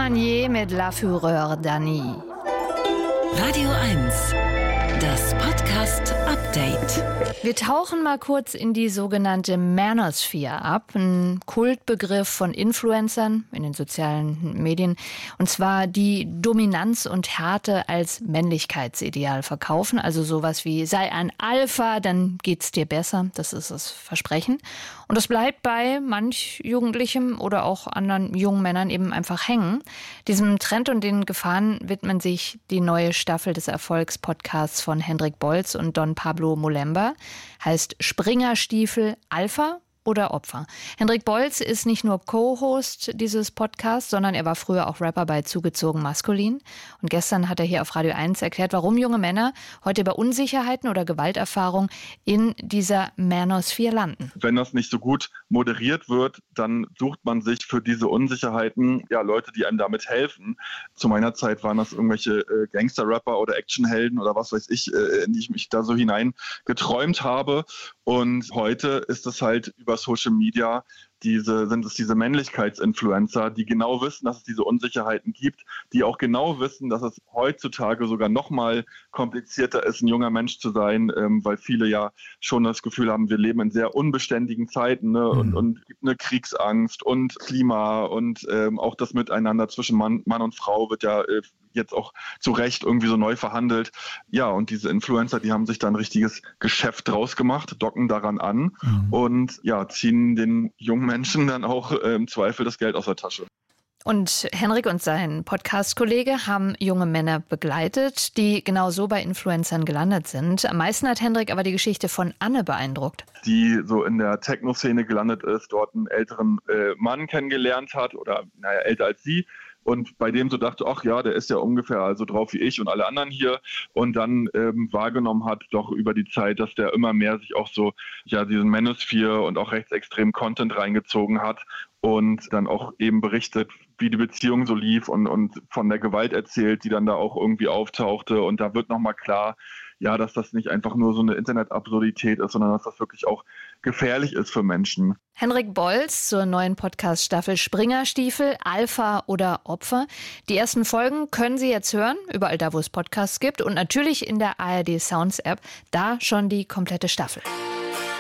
Montagnier mit La Fureur d'Annie. Radio 1, das Podcast-Update. Wir tauchen mal kurz in die sogenannte Manosphere ab, ein Kultbegriff von Influencern in den sozialen Medien. Und zwar die Dominanz und Härte als Männlichkeitsideal verkaufen. Also sowas wie, sei ein Alpha, dann geht's dir besser. Das ist das Versprechen. Und das bleibt bei manch Jugendlichem oder auch anderen jungen Männern eben einfach hängen. Diesem Trend und den Gefahren widmen sich die neue Staffel des Erfolgspodcasts von Hendrik Bolz und Don Pablo Molemba. Heißt Springerstiefel Alpha oder Opfer. Hendrik Bolz ist nicht nur Co-Host dieses Podcasts, sondern er war früher auch Rapper bei Zugezogen Maskulin. Und gestern hat er hier auf Radio 1 erklärt, warum junge Männer heute bei Unsicherheiten oder Gewalterfahrung in dieser Manosphere landen. Wenn das nicht so gut moderiert wird, dann sucht man sich für diese Unsicherheiten Leute, die einem damit helfen. Zu meiner Zeit waren das irgendwelche Gangster-Rapper oder Actionhelden oder was weiß ich, in die ich mich da so hinein geträumt habe. Und heute ist es halt über Social Media sind es diese Männlichkeitsinfluencer, die genau wissen, dass es diese Unsicherheiten gibt, die auch genau wissen, dass es heutzutage sogar noch mal komplizierter ist, ein junger Mensch zu sein, weil viele ja schon das Gefühl haben, wir leben in sehr unbeständigen Zeiten, ne? Und gibt eine Kriegsangst und Klima und auch das Miteinander zwischen Mann und Frau wird ja jetzt auch zu Recht irgendwie so neu verhandelt. Ja, und diese Influencer, die haben sich da ein richtiges Geschäft draus gemacht, docken daran an und ziehen den jungen Menschen dann auch im Zweifel das Geld aus der Tasche. Und Henrik und sein Podcast-Kollege haben junge Männer begleitet, die genau so bei Influencern gelandet sind. Am meisten hat Henrik aber die Geschichte von Anne beeindruckt. Die so in der Techno-Szene gelandet ist, dort einen älteren Mann kennengelernt hat oder älter als sie. Und bei dem so dachte, ach ja, der ist ja ungefähr so drauf wie ich und alle anderen hier. Und dann wahrgenommen hat doch über die Zeit, dass der immer mehr sich auch so diesen Manosphere und auch rechtsextremen Content reingezogen hat. Und dann auch eben berichtet, wie die Beziehung so lief und von der Gewalt erzählt, die dann da auch irgendwie auftauchte. Und da wird nochmal klar, dass das nicht einfach nur so eine Internet-Absurdität ist, sondern dass das wirklich auch gefährlich ist für Menschen. Hendrik Bolz zur neuen Podcast-Staffel Springerstiefel, Alpha oder Opfer. Die ersten Folgen können Sie jetzt hören, überall da, wo es Podcasts gibt und natürlich in der ARD Sounds App, da schon die komplette Staffel.